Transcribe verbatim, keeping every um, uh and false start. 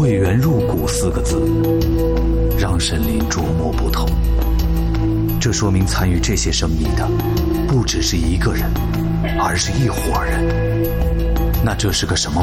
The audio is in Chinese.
桂圆入骨四个字让沈林捉摸不透。这说明参与这些生意的不只是一个人，而是一伙人。那这是个什么